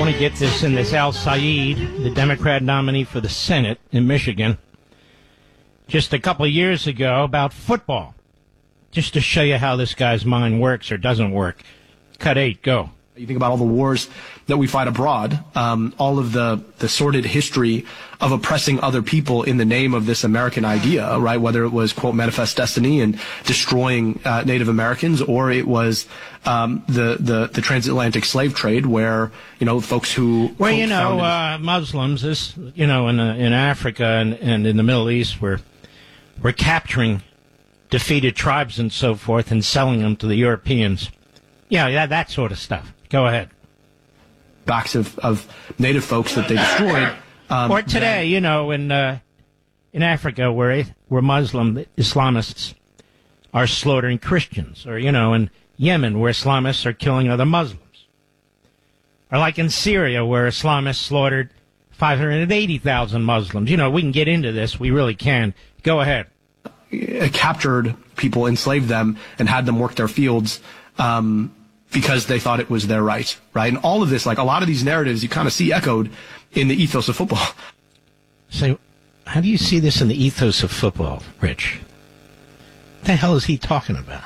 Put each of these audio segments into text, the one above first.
want to get this in. This Al Said, the Democrat nominee for the Senate in Michigan, just a couple of years ago about football. Just to show you how this guy's mind works or doesn't work. Cut 8, go. You think about all the wars that we fight abroad, all of the sordid history of oppressing other people in the name of this American idea, right? Whether it was, quote, manifest destiny and destroying Native Americans, or it was the transatlantic slave trade where, folks who... Well, Muslims, in Africa and in the Middle East were capturing defeated tribes and so forth and selling them to the Europeans. Yeah, that sort of stuff. Go ahead. Backs of native folks that they destroyed. Or today, in Africa where Muslim Islamists are slaughtering Christians. Or, in Yemen where Islamists are killing other Muslims. Or like in Syria where Islamists slaughtered 580,000 Muslims. We can get into this. We really can. Go ahead. Captured people, enslaved them, and had them work their fields because they thought it was their right? And all of this, like a lot of these narratives, you kind of see echoed in the ethos of football. So, how do you see this in the ethos of football, Rich? What the hell is he talking about?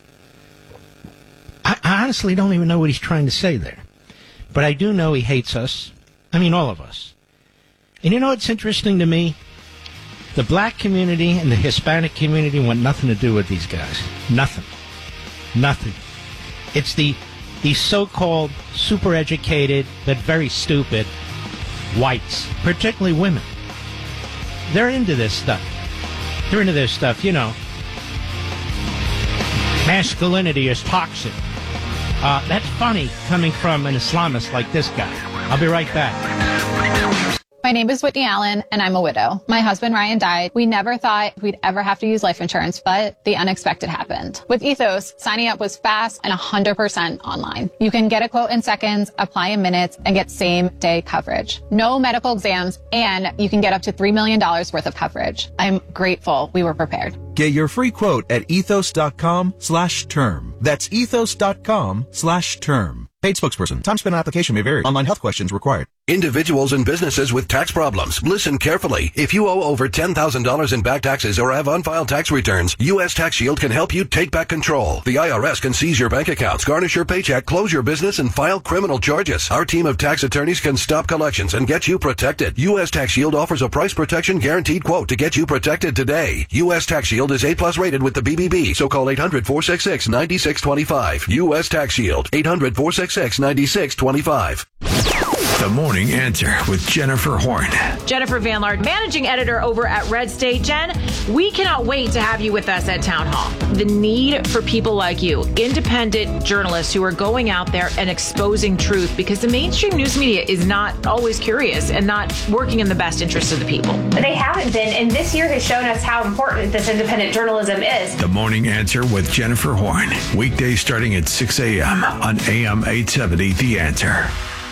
I honestly don't even know what he's trying to say there. But I do know he hates us. I mean, all of us. And what's interesting to me? The black community and the Hispanic community want nothing to do with these guys. Nothing. It's the so-called super educated but very stupid whites, particularly women. They're into this stuff. Masculinity is toxic. That's funny coming from an Islamist like this guy. I'll be right back. My name is Whitney Allen, and I'm a widow. My husband, Ryan, died. We never thought we'd ever have to use life insurance, but the unexpected happened. With Ethos, signing up was fast and 100% online. You can get a quote in seconds, apply in minutes, and get same-day coverage. No medical exams, and you can get up to $3 million worth of coverage. I'm grateful we were prepared. Get your free quote at ethos.com/term. That's ethos.com/term. Paid spokesperson. Time spent on application may vary. Online health questions required. Individuals and businesses with tax problems. Listen carefully. If you owe over $10,000 in back taxes or have unfiled tax returns, U.S. Tax Shield can help you take back control. The IRS can seize your bank accounts, garnish your paycheck, close your business, and file criminal charges. Our team of tax attorneys can stop collections and get you protected. U.S. Tax Shield offers a price protection guaranteed quote to get you protected today. U.S. Tax Shield is A+ rated with the BBB, so call 800-466-9625. U.S. Tax Shield, 800-466-9625. The Morning Answer with Jennifer Horn. Jennifer Van Laar, managing editor over at Red State. Jen, we cannot wait to have you with us at Town Hall. The need for people like you, independent journalists who are going out there and exposing truth, because the mainstream news media is not always curious and not working in the best interest of the people. They haven't been, and this year has shown us how important this independent journalism is. The Morning Answer with Jennifer Horn. Weekdays starting at 6 a.m. on AM 870 The Answer.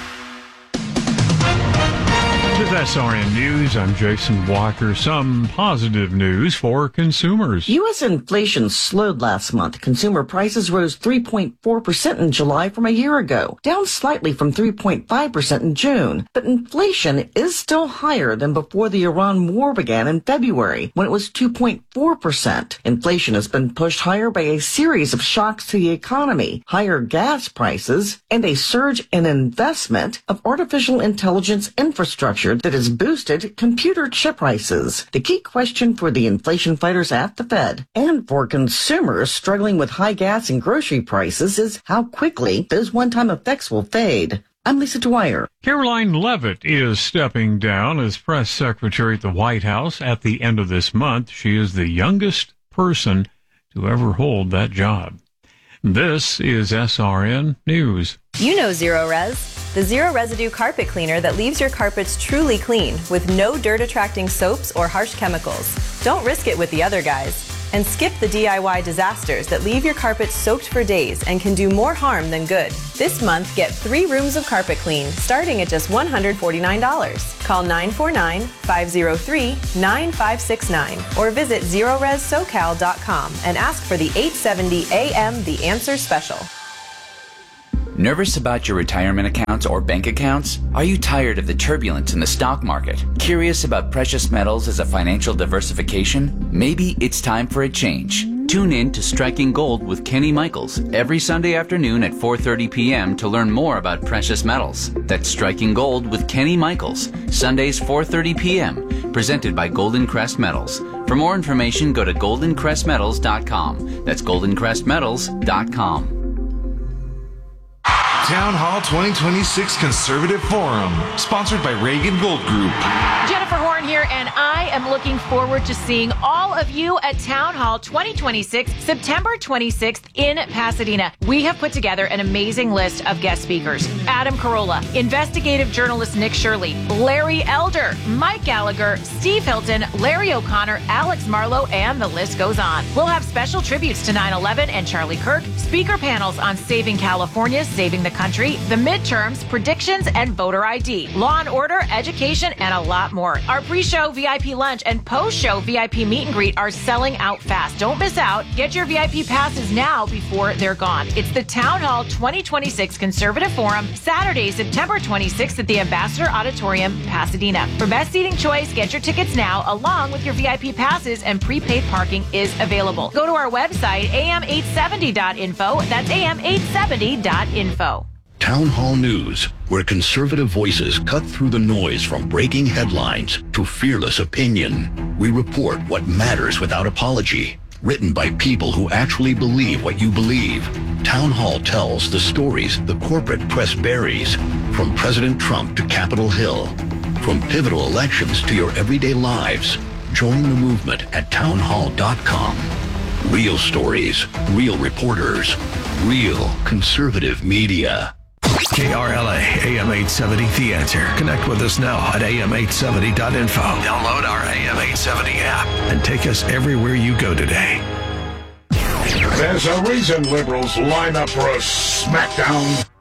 With SRN News, I'm Jason Walker. Some positive news for consumers. U.S. inflation slowed last month. Consumer prices rose 3.4% in July from a year ago, down slightly from 3.5% in June. But inflation is still higher than before the Iran war began in February, when it was 2.4%. Inflation has been pushed higher by a series of shocks to the economy, higher gas prices, and a surge in investment of artificial intelligence infrastructure that has boosted computer chip prices. The key question for the inflation fighters at the Fed and for consumers struggling with high gas and grocery prices is how quickly those one-time effects will fade. I'm Lisa Dwyer. Caroline Leavitt is stepping down as press secretary at the White House at the end of this month. She is the youngest person to ever hold that job. This is SRN News. You know Zero Res, the zero residue carpet cleaner that leaves your carpets truly clean with no dirt-attracting soaps or harsh chemicals. Don't risk it with the other guys. And skip the DIY disasters that leave your carpet soaked for days and can do more harm than good. This month, get 3 rooms of carpet clean, starting at just $149. Call 949-503-9569 or visit ZeroResSoCal.com and ask for the 870 AM The Answer Special. Nervous about your retirement accounts or bank accounts? Are you tired of the turbulence in the stock market? Curious about precious metals as a financial diversification? Maybe it's time for a change. Tune in to Striking Gold with Kenny Michaels every Sunday afternoon at 4:30 p.m. to learn more about precious metals. That's Striking Gold with Kenny Michaels, Sundays 4:30 p.m., presented by Golden Crest Metals. For more information, go to goldencrestmetals.com. That's goldencrestmetals.com. Town Hall 2026 Conservative Forum, sponsored by Reagan Gold Group. Jennifer Horn here, and I am looking forward to seeing all of you at Town Hall 2026, September 26th in Pasadena. We have put together an amazing list of guest speakers. Adam Carolla, investigative journalist Nick Shirley, Larry Elder, Mike Gallagher, Steve Hilton, Larry O'Connor, Alex Marlowe, and the list goes on. We'll have special tributes to 9/11 and Charlie Kirk, speaker panels on saving California, saving the country, the midterms, predictions, and voter ID, law and order, education, and a lot more. Our pre-show VIP lunch and post-show VIP meet and greet are selling out fast. Don't miss out. Get your VIP passes now before they're gone. It's the Town Hall 2026 Conservative Forum, Saturday, September 26th at the Ambassador Auditorium, Pasadena. For best seating choice, get your tickets now along with your VIP passes, and prepaid parking is available. Go to our website, am870.info. That's am870.info. Town Hall News, where conservative voices cut through the noise from breaking headlines to fearless opinion. We report what matters without apology. Written by people who actually believe what you believe. Town Hall tells the stories the corporate press buries, from President Trump to Capitol Hill, from pivotal elections to your everyday lives. Join the movement at townhall.com. Real stories, real reporters, real conservative media. KRLA AM 870 The Answer. Connect with us now at am870.info. Download our AM 870 app and take us everywhere you go today. There's a reason liberals line up for a smackdown.